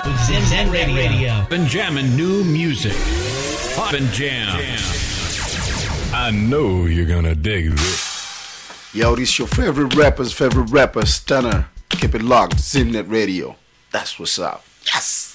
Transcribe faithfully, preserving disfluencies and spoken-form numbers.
with Zen, Zen Radio. Radio. And jamming new music. Pop and jam. I know you're gonna dig this. Yo, this your favorite rapper's favorite rapper, Stunner. Keep it locked, Zen Radio. That's what's up. Yes!